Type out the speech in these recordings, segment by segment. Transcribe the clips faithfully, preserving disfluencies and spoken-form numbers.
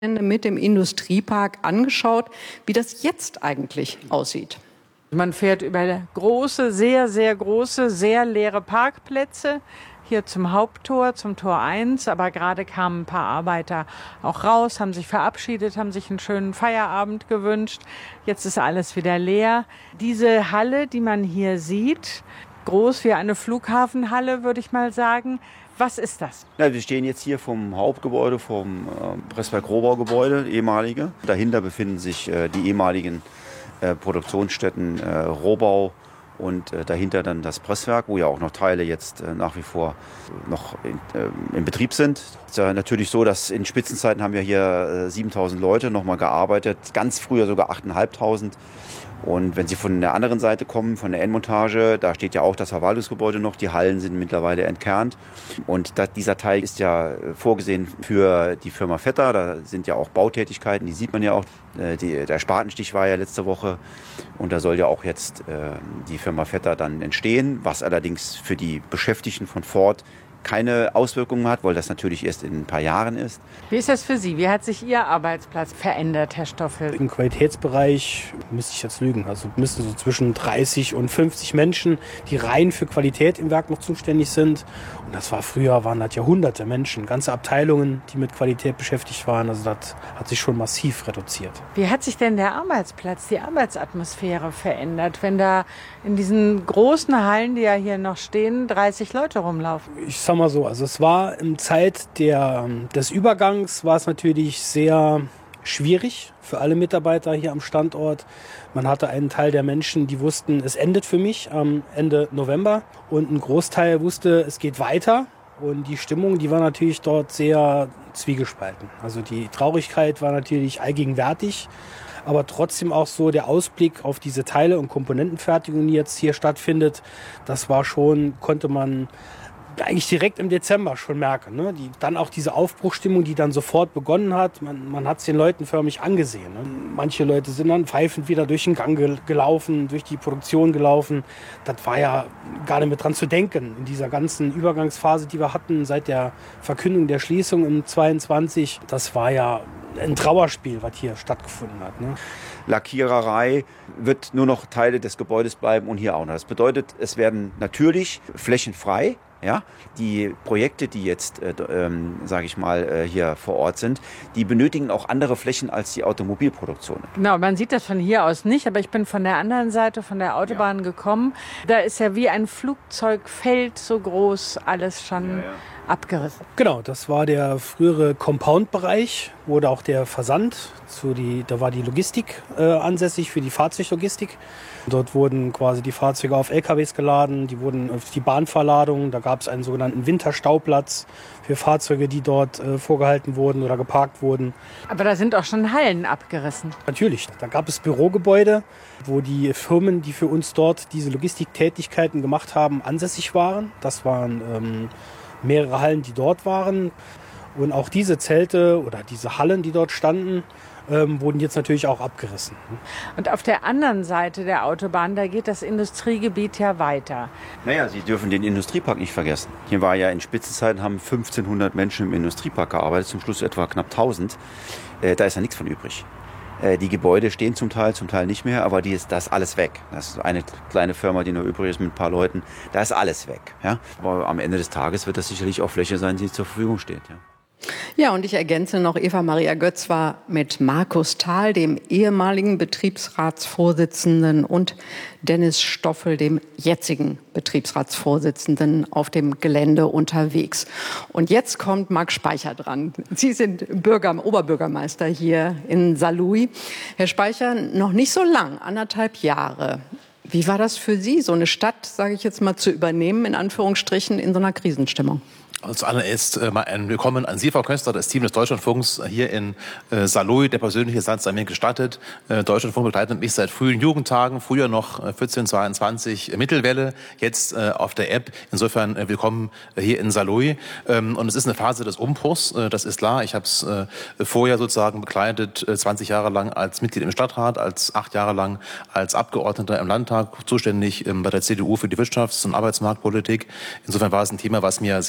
mit dem Industriepark angeschaut, wie das jetzt eigentlich aussieht. Man fährt über große, sehr, sehr große, sehr leere Parkplätze hier zum Haupttor, zum Tor eins. Aber gerade kamen ein paar Arbeiter auch raus, haben sich verabschiedet, haben sich einen schönen Feierabend gewünscht. Jetzt ist alles wieder leer. Diese Halle, die man hier sieht, groß wie eine Flughafenhalle, würde ich mal sagen. Was ist das? Ja, wir stehen jetzt hier vom Hauptgebäude, vom äh, Presswerk-Rohbau-Gebäude, ehemalige. Dahinter befinden sich äh, die ehemaligen äh, Produktionsstätten äh, Rohbau und äh, dahinter dann das Presswerk, wo ja auch noch Teile jetzt äh, nach wie vor noch in, äh, in Betrieb sind. Es ist ja natürlich so, dass in Spitzenzeiten haben wir hier äh, siebentausend Leute nochmal gearbeitet, ganz früher sogar achttausendfünfhundert. Und wenn Sie von der anderen Seite kommen, von der Endmontage, da steht ja auch das Verwaltungsgebäude noch. Die Hallen sind mittlerweile entkernt. Und da, dieser Teil ist ja vorgesehen für die Firma Vetter. Da sind ja auch Bautätigkeiten, die sieht man ja auch. Die, der Spatenstich war ja letzte Woche. Und da soll ja auch jetzt äh, die Firma Vetter dann entstehen, was allerdings für die Beschäftigten von Ford keine Auswirkungen hat, weil das natürlich erst in ein paar Jahren ist. Wie ist das für Sie? Wie hat sich Ihr Arbeitsplatz verändert, Herr Stoffel? Im Qualitätsbereich müsste ich jetzt lügen. Also müssten so zwischen dreißig und fünfzig Menschen, die rein für Qualität im Werk noch zuständig sind. Und das war früher, waren das Jahrhunderte Menschen, ganze Abteilungen, die mit Qualität beschäftigt waren. Also das hat sich schon massiv reduziert. Wie hat sich denn der Arbeitsplatz, die Arbeitsatmosphäre verändert, wenn da in diesen großen Hallen, die ja hier noch stehen, dreißig Leute rumlaufen? Ich sag mal so, also es war in Zeit der, des Übergangs war es natürlich sehr schwierig für alle Mitarbeiter hier am Standort. Man hatte einen Teil der Menschen, die wussten, es endet für mich am Ende November, und ein Großteil wusste, es geht weiter. Und die Stimmung, die war natürlich dort sehr zwiegespalten. Also die Traurigkeit war natürlich allgegenwärtig, aber trotzdem auch so der Ausblick auf diese Teile- und Komponentenfertigung, die jetzt hier stattfindet, das war schon, konnte man eigentlich direkt im Dezember schon merken. Ne? Die, dann auch diese Aufbruchstimmung, die dann sofort begonnen hat. Man, man hat es den Leuten förmlich angesehen. Ne? Manche Leute sind dann pfeifend wieder durch den Gang gel- gelaufen, durch die Produktion gelaufen. Das war ja gar nicht mehr dran zu denken. In dieser ganzen Übergangsphase, die wir hatten, seit der Verkündung der Schließung im zweiundzwanzig, das war ja ein Trauerspiel, was hier stattgefunden hat. Ne? Lackiererei wird nur noch Teile des Gebäudes bleiben und hier auch noch. Das bedeutet, es werden natürlich flächenfrei. Ja, die Projekte, die jetzt, äh, ähm, sage ich mal, äh, hier vor Ort sind, die benötigen auch andere Flächen als die Automobilproduktion. Genau, man sieht das von hier aus nicht, aber ich bin von der anderen Seite, von der Autobahn ja. gekommen. Da ist ja wie ein Flugzeugfeld so groß alles schon ja, ja. abgerissen. Genau, das war der frühere Compound-Bereich, wo da auch der Versand, zu die, da war die Logistik äh, ansässig für die Fahrzeuglogistik. Dort wurden quasi die Fahrzeuge auf L K Ws geladen, die wurden auf die Bahnverladung. Da gab es einen sogenannten Winterstauplatz für Fahrzeuge, die dort äh, vorgehalten wurden oder geparkt wurden. Aber da sind auch schon Hallen abgerissen. Natürlich, da gab es Bürogebäude, wo die Firmen, die für uns dort diese Logistiktätigkeiten gemacht haben, ansässig waren. Das waren ähm, mehrere Hallen, die dort waren. Und auch diese Zelte oder diese Hallen, die dort standen, Ähm, wurden jetzt natürlich auch abgerissen. Und auf der anderen Seite der Autobahn, da geht das Industriegebiet ja weiter. Naja, Sie dürfen den Industriepark nicht vergessen. Hier war ja in Spitzenzeiten, haben fünfzehnhundert Menschen im Industriepark gearbeitet, zum Schluss etwa knapp tausend. Äh, da ist ja nichts von übrig. Äh, die Gebäude stehen zum Teil, zum Teil nicht mehr, aber die ist, das ist alles weg. Das ist eine kleine Firma, die noch übrig ist mit ein paar Leuten. Da ist alles weg. Ja? Aber am Ende des Tages wird das sicherlich auch Fläche sein, die zur Verfügung steht. Ja. Ja, und ich ergänze noch, Eva Maria Götz war mit Markus Thal, dem ehemaligen Betriebsratsvorsitzenden, und Dennis Stoffel, dem jetzigen Betriebsratsvorsitzenden, auf dem Gelände unterwegs. Und jetzt kommt Marc Speicher dran. Sie sind Bürger, Oberbürgermeister hier in Saarlouis. Herr Speicher, noch nicht so lang, anderthalb Jahre. Wie war das für Sie, so eine Stadt, sage ich jetzt mal, zu übernehmen, in Anführungsstrichen, in so einer Krisenstimmung? Also zuallererst äh, mal ein Willkommen an Sie, Frau Köster, das Team des Deutschlandfunks hier in äh, Saarlouis. Der persönliche Satz sei mir gestattet. Äh, Deutschlandfunk begleitet mich seit frühen Jugendtagen, früher noch äh, vierzehn zweiundzwanzig äh, Mittelwelle, jetzt äh, auf der App. Insofern äh, willkommen äh, hier in Saarlouis. Ähm, und es ist eine Phase des Umbruchs, äh, das ist klar. Ich habe es äh, vorher sozusagen begleitet, äh, zwanzig Jahre lang als Mitglied im Stadtrat, als acht Jahre lang als Abgeordneter im Landtag, zuständig ähm, bei der C D U für die Wirtschafts- und Arbeitsmarktpolitik. Insofern war es ein Thema, was mir sehr nah war.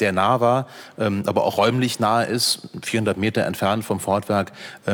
war, ähm, aber auch räumlich nahe ist, vierhundert Meter entfernt vom Fortwerk,